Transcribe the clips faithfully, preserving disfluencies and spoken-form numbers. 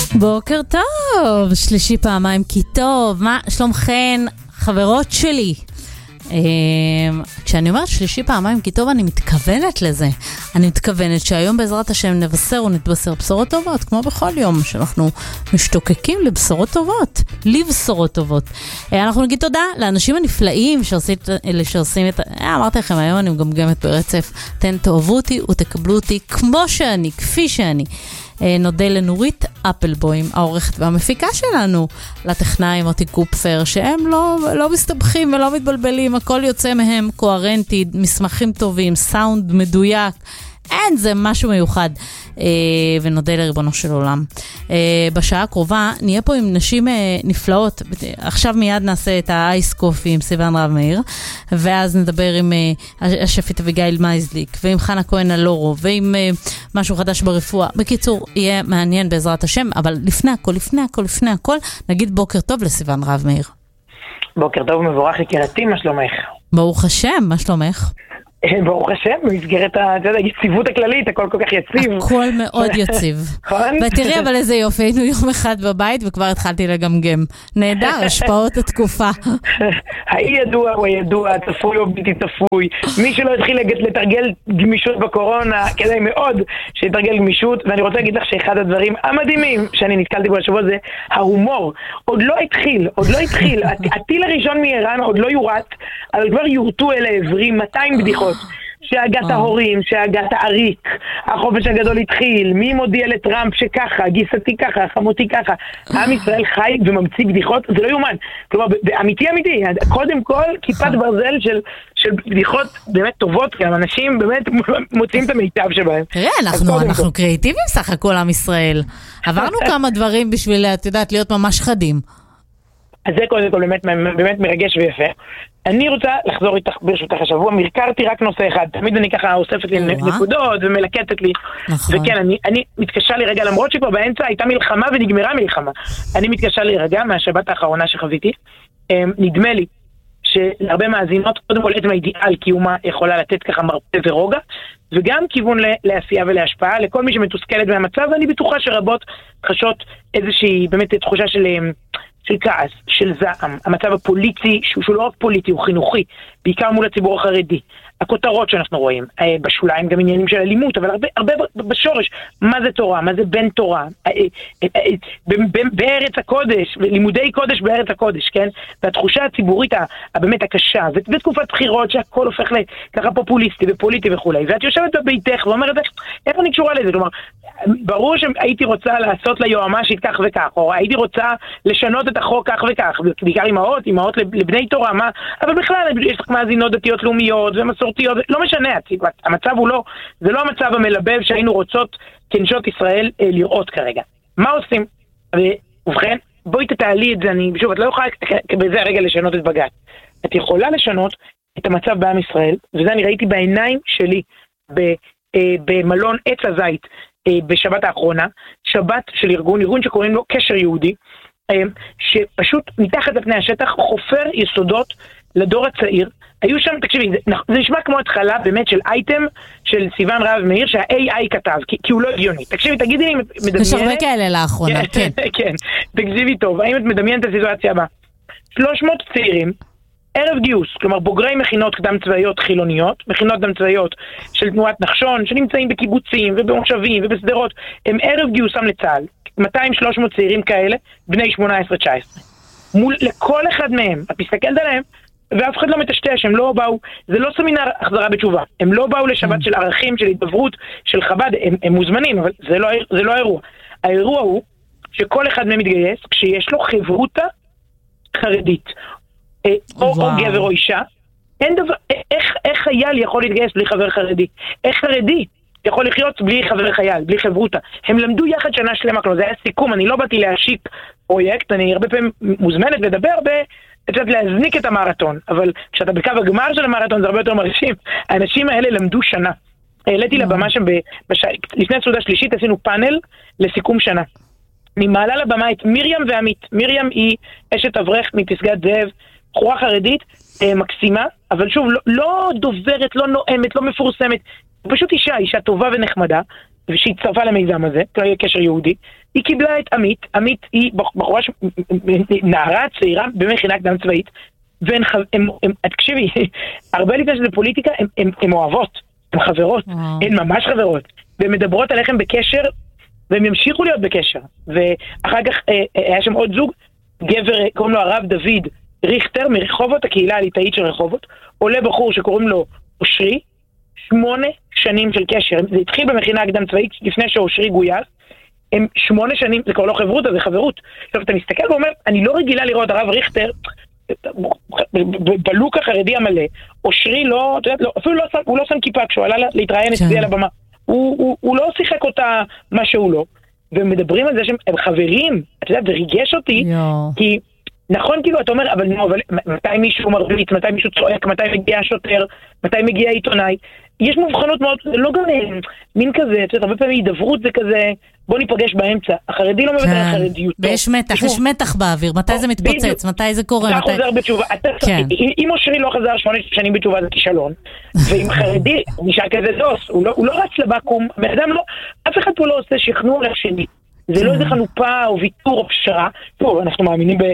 בוקר טוב, שלישי פעמיים כי טוב, מה שלומכן חברות שלי? כשאני אומרת שלישי פעמיים כי טוב אני מתכוונת לזה, אני מתכוונת שהיום בעזרת השם נבשר ונתבשר בשורות טובות, כמו בכל יום שאנחנו משתוקקים לבשורות טובות, לבשורות טובות. אנחנו נגיד תודה לאנשים הנפלאים שעושים את, אמרתי לכם היום אני מגמגמת ברצף, אתן תאהבו אותי ותקבלו אותי כמו שאני, כפי שאני. נודה לנורית אפלבוים, העורכת והמפיקה שלנו, לטכנאי מוטי קופפר, שהם לא, לא מסתבכים ולא מתבלבלים, הכל יוצא מהם קוהרנטי, מסמכים טובים, סאונד מדויק, אין, זה משהו מיוחד. אה, ונודה לריבונו של עולם. אה, בשעה הקרובה נהיה פה עם נשים אה, נפלאות. עכשיו מיד נעשה את האייס קופי עם סיוון רב מאיר, ואז נדבר עם אה, השפית אביגיל מייזליק, ועם חנה כהן אלורו, ועם אה, משהו חדש ברפואה. בקיצור, יהיה מעניין בעזרת השם, אבל לפני הכל, לפני הכל, לפני הכל, נגיד בוקר טוב לסיוון רב מאיר. בוקר טוב, מבורך יקירתי, מה שלומך? ברוך השם, מה שלומך? ברוך השם, במסגרת היציבות הכללית, הכל כל כך יציב. הכל מאוד יציב. ותראי אבל איזה יופי, היינו יום אחד בבית וכבר התחלתי לגמגם. נהדר, השפעות התקופה. האי ידוע הוא הידוע, צפוי או בלתי צפוי. מי שלא התחיל לתרגל גמישות בקורונה, כדאי מאוד שיתרגל גמישות, ואני רוצה להגיד לך שאחד הדברים המדהימים שאני נתקלתי בו השבוע זה ההומור. עוד לא התחיל, עוד לא התחיל. הטיל הראשון מאיראן עוד לא יורט, אבל כבר יורטו אלה עברים מאתיים בדיחות. שהגת ההורים, שהגת העריק, החופש הגדול התחיל, מי מודיע לטראמפ שככה, גיסתי ככה, חמותי ככה, עם ישראל חי וממציא בדיחות, זה לא יומן. כלומר, אמיתי אמיתי, קודם כל כיפת ברזל של, של בדיחות באמת טובות, גם אנשים באמת מוצאים את המיטב שבהם. תראה, אנחנו, אנחנו קריאטיביים סך הכל עם ישראל. עברנו כמה דברים בשביל, את יודעת, להיות ממש חדים. אז זה קודם כל באמת, באמת מרגש ויפה. אני רוצה לחזור איתך ברשותך השבוע, מרקרתי רק נושא אחד, תמיד אני ככה אוספת לי נקודות ומלקטת לי, וכן, אני, אני מתקשה להירגע, למרות שכבר באמצע הייתה מלחמה ונגמרה מלחמה, אני מתקשה להירגע מהשבת האחרונה שחוויתי. נדמה לי שלהרבה מאזינות, קודם כל עצם האידיאל קיומה יכולה לתת ככה מרפא ורוגע, וגם כיוון לעשייה ולהשפעה, לכל מי שמתוסכלת מהמצב, ואני בטוחה שרבות חשות איזושהי באמת תחושה של... של כעס, של זעם, המצב הפוליטי, שהוא, שהוא לא רק פוליטי, הוא חינוכי, בעיקר מול הציבור החרדי. הכותרות שאנחנו רואים, בשוליים גם עניינים של אלימות, אבל הרבה, הרבה בשורש, מה זה תורה, מה זה בן תורה, בארץ הקודש, לימודי קודש בארץ הקודש, כן? והתחושה הציבורית הבאמת הקשה, ותקופת בחירות שהכל הופך לככה פופוליסטי ופוליטי וכו'. ואת יושבת בביתך ואומרת, איך אני קשורה לזה? כלומר, ברור שהייתי רוצה לעשות ליועמ"שית כך וכך, או הייתי רוצה לשנות את החוק כך וכך, בעיקר אימהות, אימהות לבני תורה, מה? אבל בכלל יש לך מאזינות דתיות לאומיות ומסורתיות, לא משנה, המצב הוא לא, זה לא המצב המלבב שהיינו רוצות כנשות ישראל לראות כרגע. מה עושים? ובכן, בואי תתעלי את זה, אני, שוב, את לא יכולה בזה הרגע לשנות את בג"ץ. את יכולה לשנות את המצב בעם ישראל, וזה אני ראיתי בעיניים שלי במלון עץ הזית בשבת האחרונה, שבת של ארגון, ארגון שקוראים לו קשר יהודי, שפשוט מתחת לפני השטח חופר יסודות לדור הצעיר. היו שם, תקשיבי, זה, זה נשמע כמו התחלה באמת של אייטם של סיוון רב מאיר שה-איי איי כתב, כי, כי הוא לא הגיוני. תקשיבי, תגידי לי אם את מדמיינת... יש הרבה כאלה לאחרונה, כן. כן, תקשיבי טוב, האם את מדמיינת את הסיטואציה הבאה? שלוש מאות צעירים, ערב גיוס, כלומר בוגרי מכינות קדם צבאיות חילוניות, מכינות קדם צבאיות של תנועת נחשון, שנמצאים בקיבוצים ובמושבים ובסדרות, הם ערב גיוסם לצה"ל, מאתיים שלוש מאות צעירים כאלה, בני שמונה עשרה תשע עשרה. מול לכל אחד מהם, את מסתכלת עליהם, ואף אחד לא מטשטש, הם לא באו, זה לא סמינר החזרה בתשובה, הם לא באו לשבת של ערכים, של התבברות, של חב"ד, הם, הם מוזמנים, אבל זה לא, זה לא האירוע. האירוע הוא שכל אחד מהם מתגייס, כשיש לו חברותה חרדית, או, או גבר או אישה, אין דבר, איך, איך חייל יכול להתגייס בלי חבר חרדי? איך חרדי יכול לחיות בלי חבר חייל, בלי חברותה? הם למדו יחד שנה שלמה, כלומר, זה היה סיכום, אני לא באתי להשיק פרויקט, אני הרבה פעמים מוזמנת לדבר ב... קצת להזניק את המרתון, אבל כשאתה בקו הגמר של המרתון זה הרבה יותר מרשים. האנשים האלה למדו שנה. העליתי לבמה שם, בש... לפני הסעודה שלישית עשינו פאנל לסיכום שנה. אני מעלה לבמה את מרים ועמית. מרים היא אשת אברך מפסגת זאב, בחורה חרדית, מקסימה, אבל שוב, לא, לא דוברת, לא נואמת, לא מפורסמת, פשוט אישה, אישה טובה ונחמדה, שהצטרפה למיזם הזה, קשר יהודי, היא קיבלה את עמית, עמית היא בחורה, נערה צעירה במכינה קדם צבאית, והן, תקשיבי, הרבה לפני שזה פוליטיקה, הן אוהבות, הן חברות, הן ממש חברות, והן מדברות עליכם בקשר, והם ימשיכו להיות בקשר. ואחר כך היה שם עוד זוג, גבר, קוראים לו הרב דוד ריכטר, מרחובות, הקהילה הליטאית של רחובות, עולה בחור שקוראים לו אושרי, שמונה שנים של קשר. זה התחיל במכינה הקדם צבאית, לפני שאושרי גויס, הם שמונה שנים, זה כבר לא חברות, זה חברות. עכשיו, אתה מסתכל ואומר, אני לא רגילה לראות הרב ריכטר, בלוק החרדי המלא, אושרי לא, אתה יודע, אפילו לא, הוא לא שם כיפה, כשהוא עלה להתראיין אצלי על הבמה. הוא, הוא, הוא לא שיחק אותה מה שהוא לא, ומדברים על זה שהם חברים, אתה יודע, זה ריגש אותי, כי נכון כאילו, אתה אומר, אבל נו, אבל מתי מישהו מרביץ, מתי מישהו צועק, מתי מגיע שוטר, מתי מגיע עיתונאי, יש מבחנות מאוד, לא גם מין כזה, אתה יודע, הרבה פעמים הידברות זה כזה, בוא ניפגש באמצע, החרדי לא מוותר על חרדיותו. ויש מתח, יש מתח באוויר, מתי זה מתפוצץ, מתי זה קורה, אתה חוזר בתשובה, אם אושרי לא חזר שמונה שנים בתשובה זה כישלון, ואם חרדי נשאר כזה דוס, הוא לא רץ לבקום, אף אחד פה לא עושה שכנוע לשני, זה לא איזה חנופה או ויתור או פשרה, טוב, אנחנו מאמינים ב...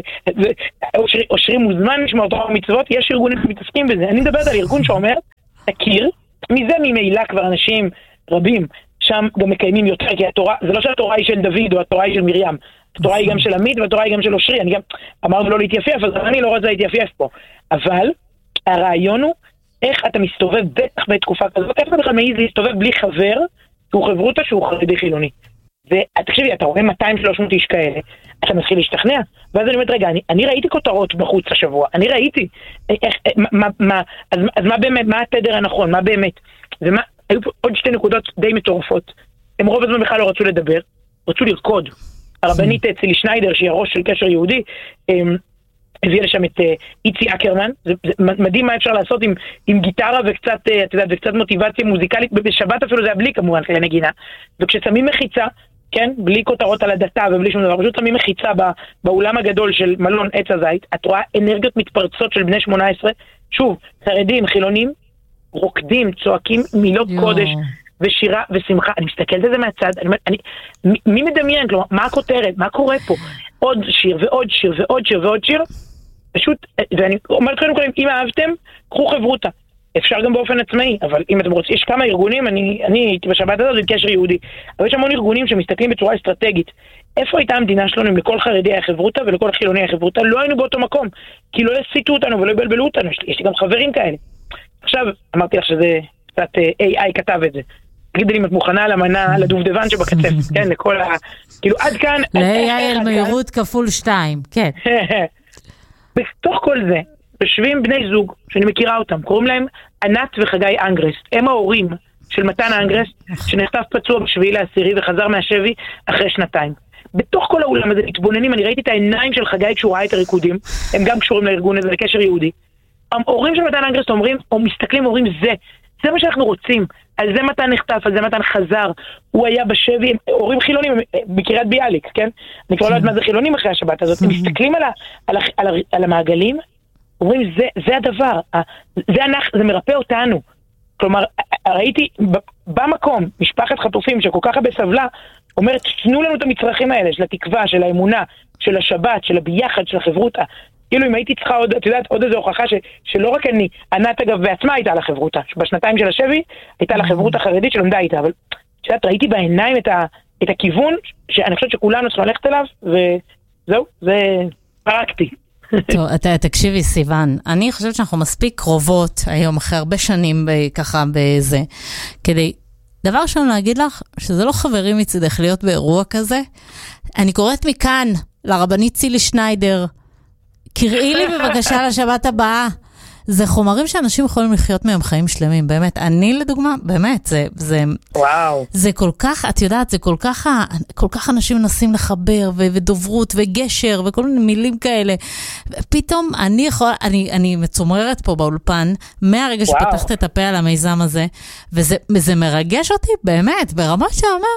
אושרי מוזמן לשמוע תורה ומצוות, יש ארגונים שמתעסקים בזה, אני מדברת על ארגון שאומר, תכיר, מזה ממילא כבר אנשים רבים, שם גם מקיימים יותר, כי התורה, זה לא שהתורה היא של דוד או התורה היא של מרים, התורה היא גם של עמית והתורה היא גם של אושרי, אני גם אמרנו לא להתייפייף, אז אני לא רוצה להתייפייף פה, אבל הרעיון הוא איך אתה מסתובב בטח בתקופה כזאת, איך אתה בכלל מעיז להסתובב בלי חבר שהוא חברותה שהוא חרדי חילוני. ותקשיבי, אתה רואה מאתיים שלוש מאות איש כאלה, אתה מתחיל להשתכנע, ואז אני אומרת, רגע, אני, אני ראיתי כותרות בחוץ השבוע, אני ראיתי, איך, מה, מה, אז, אז מה באמת, מה התדר הנכון, מה באמת, ומה, היו פה עוד שתי נקודות די מטורפות, הם רוב הזמן בכלל לא רצו לדבר, רצו לרקוד, הרבנית צילי שניידר, שהיא הראש של קשר יהודי, הביאה לשם את איצי אקרמן, זה, זה מדהים מה אפשר לעשות עם, עם גיטרה וקצת, את יודעת, וקצת מוטיבציה מוזיקלית, בשבת אפילו זה היה בלי כמובן כלי נגינה, וכששמים מחיצה, כן, בלי כותרות על הדתה ובלי שום דבר, פשוט שמים מחיצה בא, באולם הגדול של מלון עץ הזית, את רואה אנרגיות מתפרצות של בני שמונה עשרה, שוב, חרדים, חילונים, רוקדים, צועקים מילות יו. קודש ושירה ושמחה, אני מסתכלת על זה מהצד, אני, אני, מי, מי מדמיין, כלומר, מה הכותרת, מה קורה פה, עוד שיר ועוד שיר ועוד שיר ועוד שיר, פשוט, ואני אומרת קודם כל, אם אהבתם, קחו חברותה. אפשר גם באופן עצמאי, אבל אם אתם רוצים, יש כמה ארגונים, אני, אני הייתי בשבת הזאת, זה קשר יהודי, אבל יש המון ארגונים שמסתכלים בצורה אסטרטגית. איפה הייתה המדינה שלנו אם לכל חרדי היה חברותה ולכל חילוני היה חברותה? לא היינו באותו מקום, כי לא יסיטו אותנו ולא יבלבלו אותנו, יש לי, יש לי גם חברים כאלה. עכשיו, אמרתי לך שזה קצת איי איי כתב את זה. תגידי לי אם את מוכנה למנה לדובדבן שבקצף, כן, לכל ה... כאילו, עד כאן... ל-איי איי על מהירות כפול שתיים, כן. בתוך כל זה, יושבים בני זוג, שאני מכירה אותם, קוראים להם ענת וחגי אנגרסט. הם ההורים של מתן אנגרסט, שנחטף פצוע בשביעי לעשירי וחזר מהשבי אחרי שנתיים. בתוך כל האולם הזה מתבוננים, אני ראיתי את העיניים של חגי כשהוא ראה את הריקודים, הם גם קשורים לארגון הזה, לקשר יהודי. ההורים של מתן אנגרסט אומרים, או מסתכלים, אומרים, זה, זה מה שאנחנו רוצים. על זה מתן נחטף, על זה מתן חזר. הוא היה בשבי, הורים חילונים, בקריית ביאליק, כן? אני כבר לא יודעת מה זה חילונים אחרי השבת הזאת. הם מסתכלים על, ה, על, ה, על, ה, על המעגלים, אומרים, זה, זה הדבר, זה, אנחנו, זה מרפא אותנו. כלומר, ראיתי במקום, משפחת חטופים שכל כך הרבה סבלה, אומרת, תנו לנו את המצרכים האלה, של התקווה, של האמונה, של השבת, של הביחד, של החברותה. כאילו אם הייתי צריכה עוד, את יודעת, עוד איזו הוכחה ש, שלא רק אני, ענת אגב בעצמה הייתה לה חברותה, בשנתיים של השבי הייתה לה חברות החרדית שלומדה איתה, אבל את יודעת, ראיתי בעיניים את, ה, את הכיוון שאני חושבת שכולנו צריכים ללכת אליו, וזהו, זה פרקתי. טוב, אתה תקשיבי סיוון, אני חושבת שאנחנו מספיק קרובות היום אחרי הרבה שנים ככה בזה, כדי דבר ראשון להגיד לך שזה לא חברים מצדך להיות באירוע כזה, אני קוראת מכאן לרבנית צילי שניידר, קראי לי בבקשה לשבת הבאה. זה חומרים שאנשים יכולים לחיות מהם חיים שלמים, באמת. אני לדוגמה, באמת, זה, זה, וואו. זה כל כך, את יודעת, זה כל כך, כל כך אנשים מנסים לחבר, ו- ודוברות, וגשר, וכל מיני מילים כאלה. פתאום אני יכול, אני, אני מצומררת פה באולפן, מהרגע וואו. שפתחת את הפה על המיזם הזה, וזה, וזה מרגש אותי, באמת, ברמה שאומר,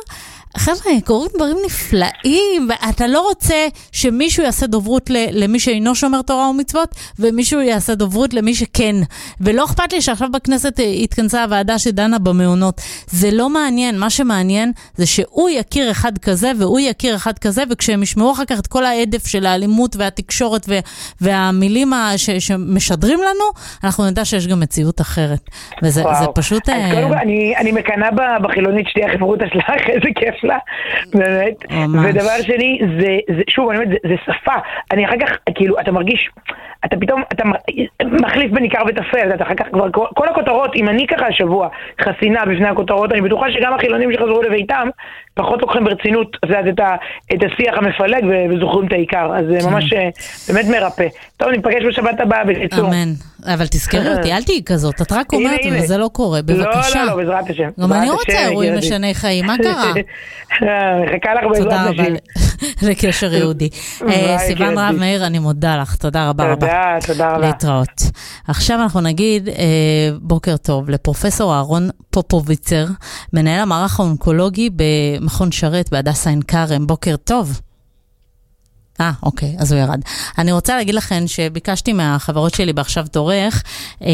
חבר'ה, קוראים דברים נפלאים, ואתה לא רוצה שמישהו יעשה דוברות למי שאינו שומר תורה ומצוות, ומישהו יעשה דוברות למי שכן. ולא אכפת לי שעכשיו בכנסת התכנסה הוועדה שדנה במעונות. זה לא מעניין, מה שמעניין זה שהוא יכיר אחד כזה, והוא יכיר אחד כזה, וכשהם ישמעו אחר כך את כל העדף של האלימות והתקשורת והמילים שמשדרים לנו, אנחנו נדע שיש גם מציאות אחרת. וזה פשוט... אני מקנה בחילונית שתהיה חברות השלח, איזה כיף לה, באמת. ודבר שני, שוב, אני אומרת, זה שפה. אני אחר כך, כאילו, אתה מרגיש, אתה פתאום, אתה מחליף בין עיקר וטפל, אתה אחר כך כבר, כל הכותרות, אם אני ככה השבוע חסינה בפני הכותרות, אני בטוחה שגם החילונים שחזרו לביתם, פחות לוקחים ברצינות את השיח המפלג וזוכרים את העיקר. אז זה ממש באמת מרפא. טוב, ניפגש בשבת הבאה בקיצור. אמן. אבל תזכרי אותי, אל תהיי כזאת. את רק אומרת, וזה לא קורה. בבקשה. לא, לא, בעזרת השם. גם אני רוצה אירועים משני חיים. מה קרה? מחכה לך בעזרת השם. תודה רבה לקשר יהודי. סיוון רב מאיר, אני מודה לך. תודה רבה רבה. תודה, תודה רבה. להתראות. עכשיו אנחנו נגיד בוקר טוב לפרופסור אהרון פופוביצר, מנהל המערך האונקולוגי במכון שרת בהדסה עין כרם. בוקר טוב. אה, אוקיי, אז הוא ירד. אני רוצה להגיד לכם שביקשתי מהחברות שלי בעכשיו תורך אה,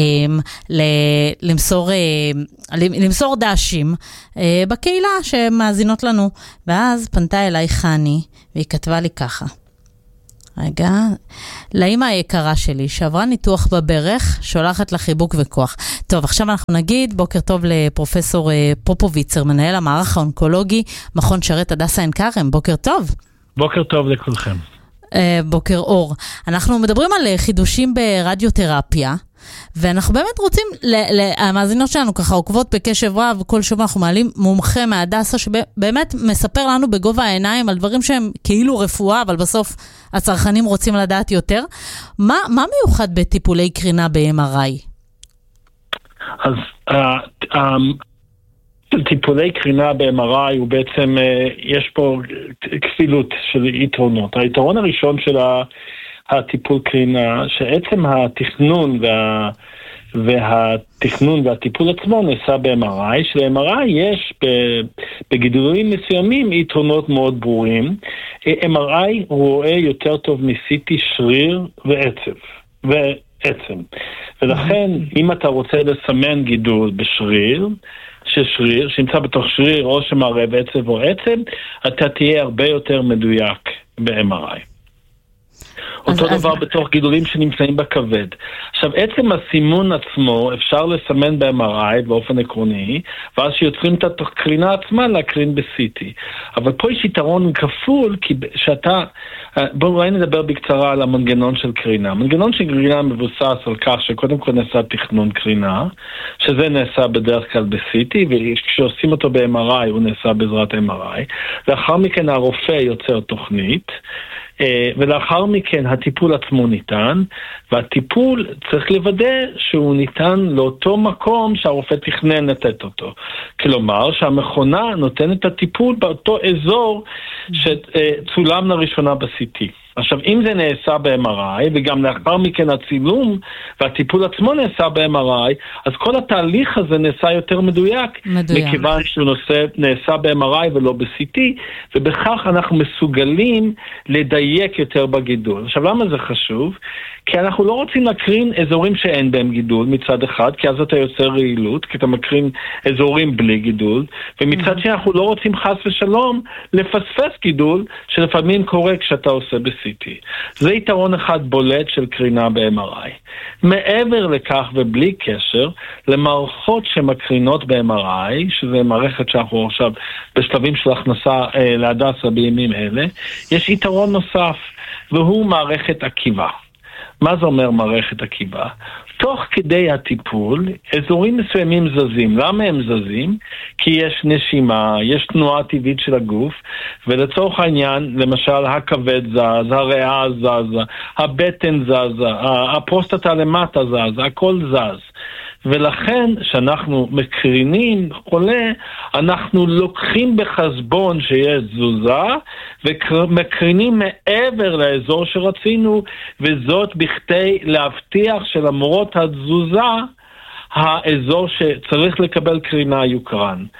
למסור, אה, למסור דשים אה, בקהילה שמאזינות לנו. ואז פנתה אליי חני, והיא כתבה לי ככה. רגע, לאמא היקרה שלי, שעברה ניתוח בברך, שולחת לה חיבוק וכוח. טוב, עכשיו אנחנו נגיד, בוקר טוב לפרופסור פופוביצר, מנהל המערך האונקולוגי, מכון שרת הדסה עין כרם. בוקר טוב. בוקר טוב לכולכם. בוקר אור. אנחנו מדברים על חידושים ברדיותרפיה, ואנחנו באמת רוצים, המאזינות שלנו ככה עוקבות בקשב רב, כל שבוע אנחנו מעלים מומחה מהדסה, שבאמת מספר לנו בגובה העיניים על דברים שהם כאילו רפואה, אבל בסוף הצרכנים רוצים לדעת יותר. מה, מה מיוחד בטיפולי קרינה ב-אם אר איי? אז טיפולי קרינה ב-אם אר איי הוא בעצם, יש פה כפילות של יתרונות. היתרון הראשון של הטיפול קרינה, שעצם התכנון וה, והתכנון והטיפול עצמו נעשה ב-אם אר איי, של-אם אר איי יש בגידולים מסוימים יתרונות מאוד ברורים. אם אר איי רואה יותר טוב מ-סי טי שריר ועצב. ועצם. ולכן, אם אתה רוצה לסמן גידול בשריר, ששריר, שנמצא בתוך שריר או שמערב עצב או עצם, אתה תהיה הרבה יותר מדויק ב-אם אר איי. אותו דבר אז... בתוך גידולים שנמצאים בכבד. עכשיו, עצם הסימון עצמו אפשר לסמן ב-אם אר איי באופן עקרוני, ואז שיוצרים את הקרינה עצמה להקרין ב-סי טי. אבל פה יש יתרון כפול, כי שאתה, בואו אולי נדבר בקצרה על המנגנון של קרינה. המנגנון של קרינה מבוסס על כך שקודם כל נעשה תכנון קרינה, שזה נעשה בדרך כלל ב-סי טי, וכשעושים אותו ב-אם אר איי הוא נעשה בעזרת אם אר איי. לאחר מכן הרופא יוצר תוכנית, ולאחר מכן הטיפול עצמו ניתן, והטיפול צריך לוודא שהוא ניתן לאותו מקום שהרופא תכנן לתת אותו. כלומר, שהמכונה נותנת את הטיפול באותו אזור שצולם לראשונה ב-סי טי. עכשיו, אם זה נעשה ב-אם אר איי, וגם לאחר מכן הצילום והטיפול עצמו נעשה ב-אם אר איי, אז כל התהליך הזה נעשה יותר מדויק, מדויק. מכיוון שהוא נעשה, נעשה ב-אם אר איי ולא ב-סי טי, ובכך אנחנו מסוגלים לדייק יותר בגידול. עכשיו, למה זה חשוב? כי אנחנו לא רוצים להקרין אזורים שאין בהם גידול מצד אחד, כי אז אתה יוצר רעילות, כי אתה מקרין אזורים בלי גידול, ומצד שני אנחנו לא רוצים חס ושלום לפספס גידול, שלפעמים קורה כשאתה עושה ב-סי טי. זה יתרון אחד בולט של קרינה ב-אם אר איי. מעבר לכך ובלי קשר, למערכות שמקרינות ב-אם אר איי, שזה מערכת שאנחנו עכשיו בשלבים של הכנסה אה, להדסה בימים אלה, יש יתרון נוסף, והוא מערכת עקיבה. מה זה אומר מערכת עקיבה? תוך כדי הטיפול, אזורים מסוימים זזים. למה הם זזים? כי יש נשימה, יש תנועה טבעית של הגוף, ולצורך העניין, למשל, הכבד זז, הריאה זז, הבטן זז, הפרוסטטה למטה זז, הכל זז. ולכן, שאנחנו מקרינים חולה, אנחנו לוקחים בחשבון שיש תזוזה, ומקרינים מעבר לאזור שרצינו, וזאת בכדי להבטיח שלמרות התזוזה, האזור שצריך לקבל קרינה יוקרן.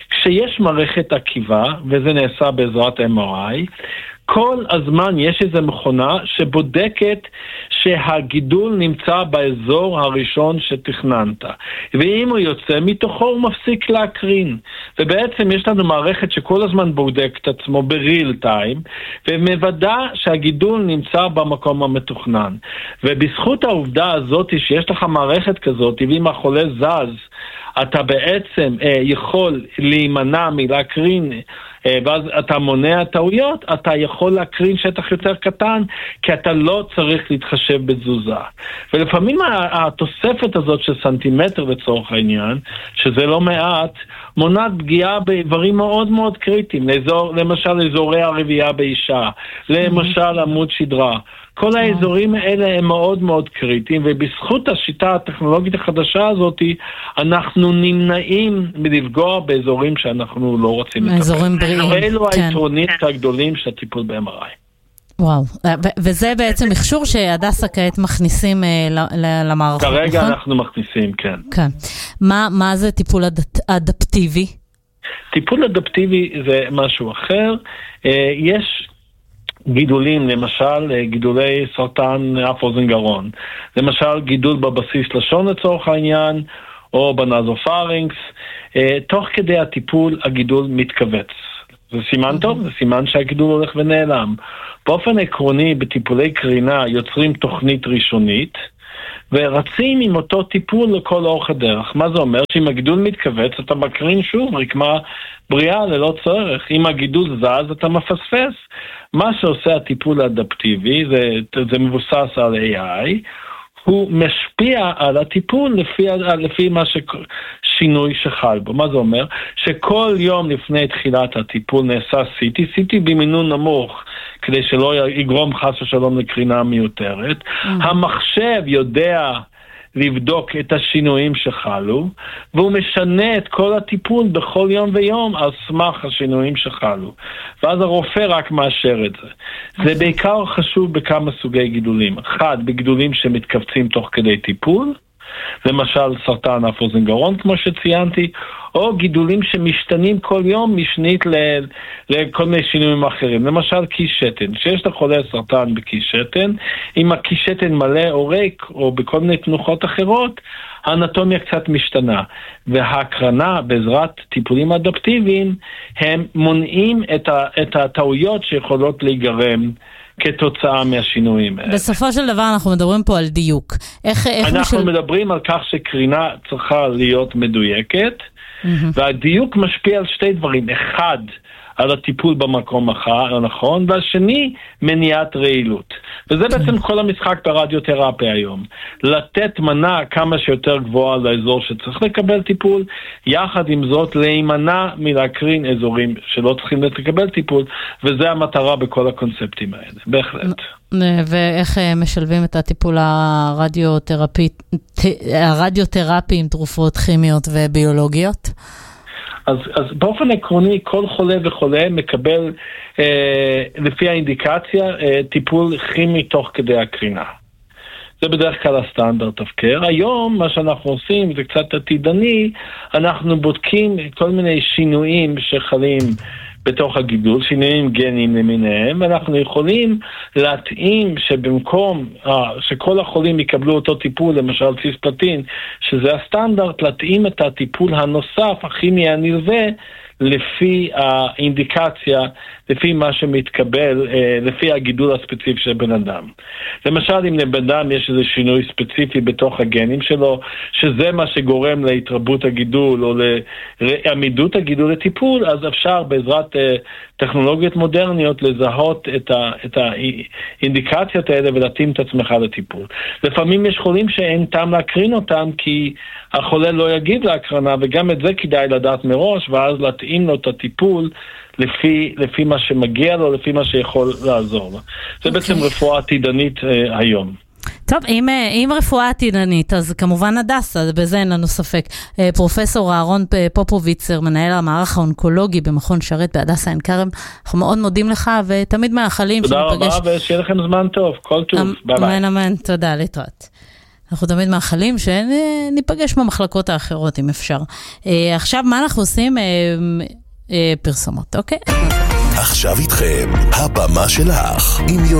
כשיש מערכת עקיבה, וזה נעשה בעזרת אם אר איי, כל הזמן יש איזו מכונה שבודקת שהגידול נמצא באזור הראשון שתכננת. ואם הוא יוצא מתוכו הוא מפסיק להקרין. ובעצם יש לנו מערכת שכל הזמן בודק את עצמו בריל טיים, ומוודא שהגידול נמצא במקום המתוכנן. ובזכות העובדה הזאת שיש לך מערכת כזאת, ואם החולה זז, אתה בעצם אה, יכול להימנע מלהקרין, אה, ואז אתה מונע טעויות, אתה יכול להקרין שטח יותר קטן, כי אתה לא צריך להתחשב בתזוזה. ולפעמים התוספת הזאת של סנטימטר לצורך העניין, שזה לא מעט, מונעת פגיעה באיברים מאוד מאוד קריטיים, לאזור, למשל אזורי הרבייה באישה, למשל עמוד שדרה. כל האזורים האלה הם מאוד מאוד קריטיים, ובזכות השיטה הטכנולוגית החדשה הזאת, אנחנו נמנעים מלפגוע באזורים שאנחנו לא רוצים לטפל. אזורים בריאים. אלו היתרונים הגדולים של הטיפול ב-אם אר איי. וואו, וזה בעצם מכשור שהדסה כעת מכניסים למערכות. כרגע אנחנו מכניסים, כן. כן. מה זה טיפול אדפטיבי? טיפול אדפטיבי זה משהו אחר. יש גידולים, למשל גידולי סרטן אף אוזן גרון, למשל גידול בבסיס לשון לצורך העניין, או בנזופרינקס, תוך כדי הטיפול הגידול מתכווץ. זה סימן טוב, זה סימן שהגידול הולך ונעלם. באופן עקרוני, בטיפולי קרינה יוצרים תוכנית ראשונית, ורצים עם אותו טיפול לכל אורך הדרך. מה זה אומר? שאם הגידול מתכווץ, אתה מקרין שוב רקמה בריאה ללא צורך. אם הגידול זז, אתה מפספס. מה שעושה הטיפול האדפטיבי, זה, זה מבוסס על איי איי, הוא משפיע על הטיפול לפי, לפי מה ששינוי שחל בו. מה זה אומר? שכל יום לפני תחילת הטיפול נעשה סי טי, סי טי במינון נמוך, כדי שלא יגרום חס ושלום לקרינה מיותרת. Mm-hmm. המחשב יודע לבדוק את השינויים שחלו, והוא משנה את כל הטיפול בכל יום ויום על סמך השינויים שחלו. ואז הרופא רק מאשר את זה. זה בעיקר חשוב בכמה סוגי גידולים. אחד, בגידולים שמתכווצים תוך כדי טיפול, למשל סרטן אף אוזן גרון כמו שציינתי, או גידולים שמשתנים כל יום משנית ל- לכל מיני שינויים אחרים. למשל כיס שתן, שיש לחולה סרטן בכיס שתן, אם הכיס שתן מלא או ריק או בכל מיני תנוחות אחרות, האנטומיה קצת משתנה. וההקרנה בעזרת טיפולים אדפטיביים, הם מונעים את, ה- את הטעויות שיכולות להיגרם כתוצאה מהשינויים האלה. בסופו של דבר אנחנו מדברים פה על דיוק. איך, איך אנחנו משל... מדברים על כך שקרינה צריכה להיות מדויקת, mm-hmm. והדיוק משפיע על שתי דברים. אחד, על הטיפול במקום הנכון, והשני, מניעת רעילות. וזה בעצם כל המשחק ברדיותרפיה היום. לתת מנה כמה שיותר גבוהה לאזור שצריך לקבל טיפול, יחד עם זאת להימנע מלהקרין אזורים שלא צריכים לקבל טיפול, וזה המטרה בכל הקונספטים האלה, בהחלט. ואיך משלבים את הטיפול הרדיותרפי, הרדיותרפי עם תרופות כימיות וביולוגיות? אז, אז באופן עקרוני, כל חולה וחולה מקבל, אה, לפי האינדיקציה, אה, טיפול כימי תוך כדי הקרינה. זה בדרך כלל הסטנדרט תפקר. היום, מה שאנחנו עושים, זה קצת עתידני, אנחנו בודקים כל מיני שינויים שחלים בתוך הגידול, שינויים גנים למיניהם, ואנחנו יכולים להתאים שבמקום שכל החולים יקבלו אותו טיפול, למשל ציספלטין, שזה הסטנדרט, להתאים את הטיפול הנוסף, הכימי הנלווה, לפי האינדיקציה, לפי מה שמתקבל, לפי הגידול הספציפי של בן אדם. למשל, אם לבן אדם יש איזה שינוי ספציפי בתוך הגנים שלו, שזה מה שגורם להתרבות הגידול או לעמידות הגידול לטיפול, אז אפשר בעזרת טכנולוגיות מודרניות לזהות את, ה, את האינדיקציות האלה ולהתאים את עצמך לטיפול. לפעמים יש חולים שאין טעם להקרין אותם כי החולה לא יגיב להקרנה, וגם את זה כדאי לדעת מראש, ואז להתאים לו את הטיפול לפי, לפי מה שמגיע לו, לפי מה שיכול לעזור לו. זה okay. בעצם רפואה עתידנית אה, היום. טוב, אם, אם רפואה עתידנית, אז כמובן הדסה, בזה אין לנו ספק. פרופסור אהרון פופוביצר, מנהל המערך האונקולוגי במכון שרת בהדסה עין כרם, אנחנו מאוד מודים לך ותמיד מאחלים תודה רבה ושיהיה לכם זמן טוב, כל טוב, ביי ביי. אמן אמן, תודה, להתראות. אנחנו תמיד מאחלים שניפגש במחלקות האחרות, אם אפשר. עכשיו, מה אנחנו עושים? פרסומות, אוקיי? עכשיו איתכם, הבמה שלך, עם